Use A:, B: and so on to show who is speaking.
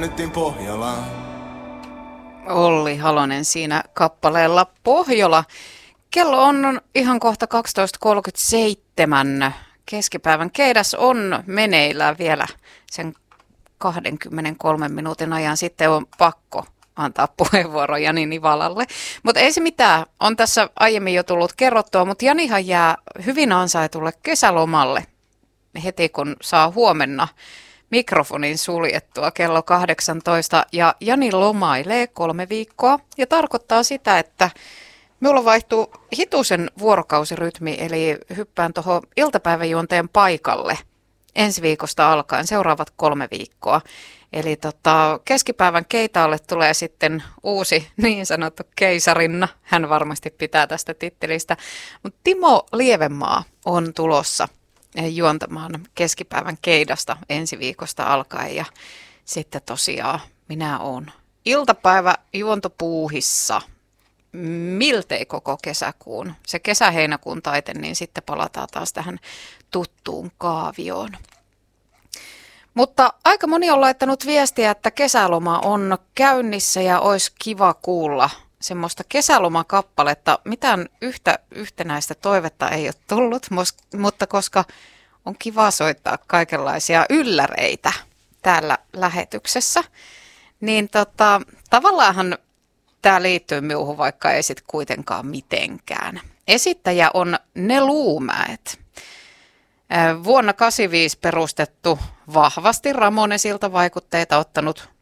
A: lennettiin Pohjolaan.
B: Olli Halonen siinä kappaleella Pohjola. Kello on ihan kohta 12.37. Keskipäivän keidas on meneillään vielä sen 23 minuutin ajan. Sitten on pakko antaa puheenvuoro Jani Nivalalle. Mutta ei se mitään. On tässä aiemmin jo tullut kerrottua, mutta Janihan jää hyvin ansaitulle kesälomalle heti kun saa huomenna mikrofonin suljettua kello 18 ja Jani lomailee 3 viikkoa ja tarkoittaa sitä, että minulla vaihtuu hitusen vuorokausirytmi eli hyppään tuohon iltapäiväjuonteen paikalle ensi viikosta alkaen seuraavat 3 viikkoa. Eli keskipäivän keitaalle tulee sitten uusi niin sanottu keisarinna, hän varmasti pitää tästä tittelistä, mutta Timo Lievenmaa on tulossa juontamaan keskipäivän keidasta ensi viikosta alkaen ja sitten tosiaan minä olen iltapäivä juontopuuhissa miltei koko kesäkuun. Se kesä-heinäkuun taite, niin sitten palataan taas tähän tuttuun kaavioon. Mutta aika moni on laittanut viestiä, että kesäloma on käynnissä ja olisi kiva kuulla semmoista kesälomakappaletta. Mitään yhtä yhtenäistä toivetta ei ole tullut, mutta koska on kiva soittaa kaikenlaisia ylläreitä täällä lähetyksessä, niin tavallaanhan tämä liittyy minuun, vaikka ei sitten kuitenkaan mitenkään. Esittäjä on Ne Luumäet. Vuonna 1985 perustettu, vahvasti Ramonesilta vaikutteita ottanut